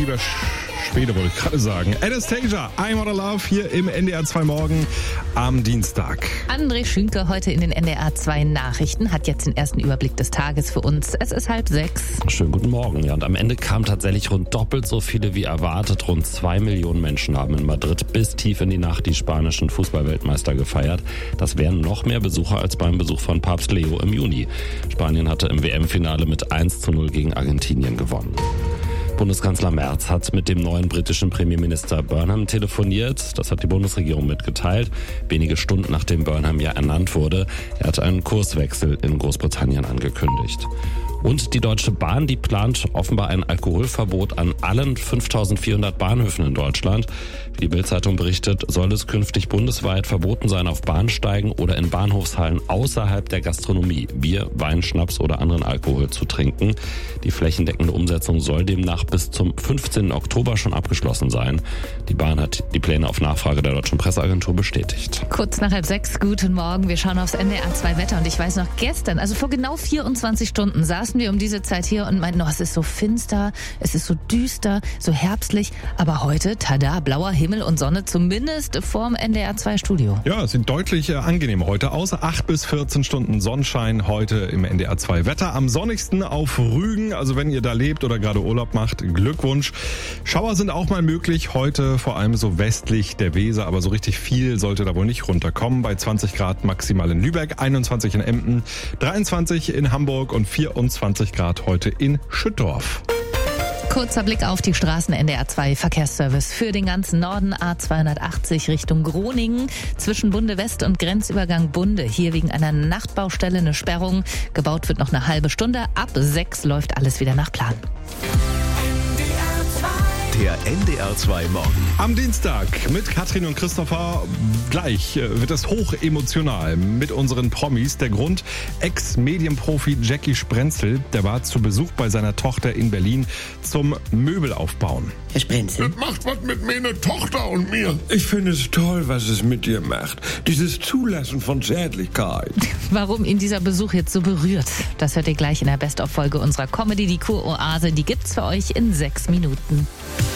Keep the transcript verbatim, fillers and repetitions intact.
Holger Schwede wollte ich gerade sagen. Anastasia, I'm Out of Love hier im N D R zwei Morgen am Dienstag. André Schünke heute in den N D R zwei Nachrichten hat jetzt den ersten Überblick des Tages für uns. Es ist halb sechs. Schönen guten Morgen. Ja, und am Ende kamen tatsächlich rund doppelt so viele wie erwartet. Rund zwei Millionen Menschen haben in Madrid bis tief in die Nacht die spanischen Fußballweltmeister gefeiert. Das wären noch mehr Besucher als beim Besuch von Papst Leo im Juni. Spanien hatte im W M-Finale mit eins zu null gegen Argentinien gewonnen. Bundeskanzler Merz hat mit dem neuen britischen Premierminister Burnham telefoniert. Das hat die Bundesregierung mitgeteilt, wenige Stunden nachdem Burnham ja ernannt wurde. Er hat einen Kurswechsel in Großbritannien angekündigt. Und die Deutsche Bahn, die plant offenbar ein Alkoholverbot an allen fünftausendvierhundert Bahnhöfen in Deutschland. Wie die Bild-Zeitung berichtet, soll es künftig bundesweit verboten sein, auf Bahnsteigen oder in Bahnhofshallen außerhalb der Gastronomie Bier, Wein, Schnaps oder anderen Alkohol zu trinken. Die flächendeckende Umsetzung soll demnach bis zum fünfzehnten Oktober schon abgeschlossen sein. Die Bahn hat die Pläne auf Nachfrage der Deutschen Presseagentur bestätigt. Kurz nach halb sechs, guten Morgen. Wir schauen aufs N D R zwei Wetter und ich weiß noch, gestern, also vor genau vierundzwanzig Stunden, saßen wir um diese Zeit hier und meinten, oh, es ist so finster, es ist so düster, so herbstlich, aber heute, tada, blauer Himmel und Sonne, zumindest vorm N D R zwei Studio. Ja, es sieht deutlich äh, angenehm heute aus. acht bis vierzehn Stunden Sonnenschein heute im N D R zwei Wetter. Am sonnigsten auf Rügen, also wenn ihr da lebt oder gerade Urlaub macht, Glückwunsch. Schauer sind auch mal möglich, heute vor allem so westlich der Weser, aber so richtig viel sollte da wohl nicht runterkommen. Bei zwanzig Grad maximal in Lübeck, einundzwanzig in Emden, dreiundzwanzig in Hamburg und vierundzwanzig Grad heute in Schüttorf. Kurzer Blick auf die Straßen. N D R zwei Verkehrsservice für den ganzen Norden. A zweihundertachtzig Richtung Groningen. Zwischen Bunde West und Grenzübergang Bunde. Hier wegen einer Nachtbaustelle eine Sperrung. Gebaut wird noch eine halbe Stunde. Ab sechs läuft alles wieder nach Plan. Der N D R zwei Morgen. Am Dienstag mit Katrin und Christopher. Gleich wird es hoch emotional mit unseren Promis. Der Grund, Ex-Medienprofi Jackie Sprenzel, der war zu Besuch bei seiner Tochter in Berlin zum Möbelaufbauen. Herr Sprenzel? Das macht was mit meiner Tochter und mir. Ich finde es toll, was es mit dir macht. Dieses Zulassen von Zärtlichkeit. Warum ihn dieser Besuch jetzt so berührt, das hört ihr gleich in der Best-of-Folge unserer Comedy, die Kuroase. Die gibt's für euch in sechs Minuten.